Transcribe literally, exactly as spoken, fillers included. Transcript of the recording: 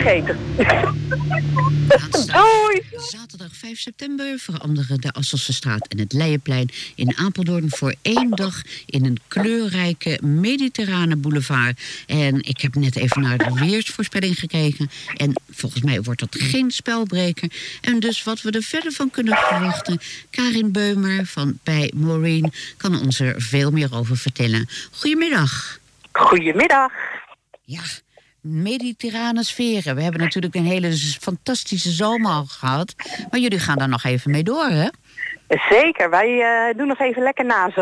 vergeten. Doei! Zaterdag vijf september veranderen de Asselsstraat en het Leijenplein in Apeldoorn voor één dag in een kleurrijke mediterrane boulevard. En ik heb net even naar de weersvoorspelling gekeken. En volgens mij wordt dat geen spelbreker. En dus wat we er verder van kunnen verwachten, Karin Beumer van bij Maureen kan ons er veel meer over vertellen. Goedemiddag. Goedemiddag. Ja, mediterrane sferen. We hebben natuurlijk een hele fantastische zomer al gehad. Maar jullie gaan daar nog even mee door, hè? Zeker, wij uh, doen nog even lekker na